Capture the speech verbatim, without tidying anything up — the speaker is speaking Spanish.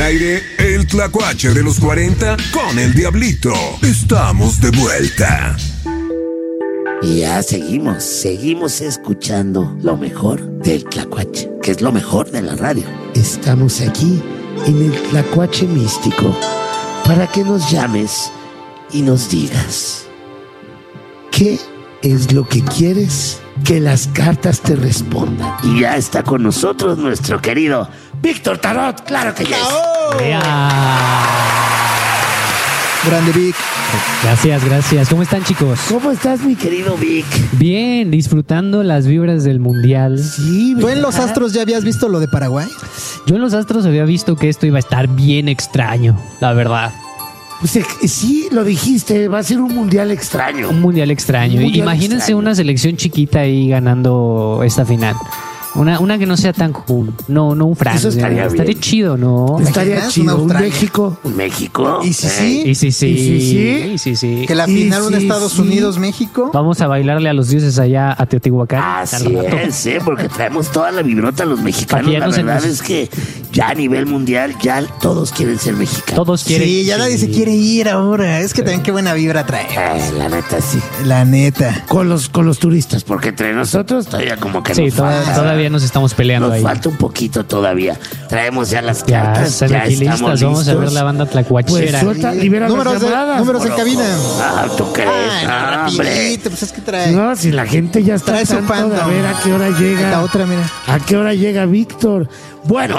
aire el tlacuache de los cuarenta con el Diablito. Estamos de vuelta. Y ya seguimos, seguimos escuchando lo mejor del tlacuache, que es lo mejor de la radio. Estamos aquí en el tlacuache místico para que nos llames y nos digas ¿qué es lo que quieres que las cartas te respondan? Y ya está con nosotros nuestro querido Víctor Tarot, claro que ya es. Grande Vic. Gracias, gracias. ¿Cómo están, chicos? ¿Cómo estás, mi querido Vic? Bien, disfrutando las vibras del mundial. Sí, ¿Tú en los astros ya habías visto lo de Paraguay? Yo en los astros había visto que esto iba a estar bien extraño, la verdad. Pues, eh, sí, lo dijiste, va a ser un mundial extraño. Un mundial extraño. Un mundial Imagínense extraño. una selección chiquita ahí ganando esta final. Una, una que no sea tan cool. No, no un Francia. Eso estaría estaría bien. chido, ¿no? Estaría imaginas? chido, Una un Australia. México. Un México. ¿Y si Eh, sí? Y sí, sí. ¿Y sí, sí? Y sí, sí. Que la Y final un sí, Estados sí. Unidos, México. Vamos a bailarle a los dioses allá a Teotihuacán. Así Al rato. es, ¿eh? Porque traemos toda la vibrota los mexicanos. Para que ya La no se verdad nos- es que ya a nivel mundial, ya todos quieren ser mexicanos. Todos quieren. Sí, ya nadie se quiere ir ahora. Es que también qué buena vibra trae. Eh, la neta, sí. La neta. Con los, con los turistas, porque entre nosotros todavía como que Sí, nos toda- falta. todavía nos estamos peleando Nos ahí. falta un poquito todavía. Traemos ya las Ya, cartas. están Ya aquí estamos listas. Vamos a ver listos. la banda Pues tlacuachera. suelta, libera Números, las de, llamadas. números en Moroco. cabina. Ah, ¿tú crees? Ay, Ah, hombre. rapidito, pues es que trae. No, si la gente ya está Trae su tanto de fandom. a ver a qué hora llega. La otra, mira. ¿A qué hora llega Víctor? Bueno,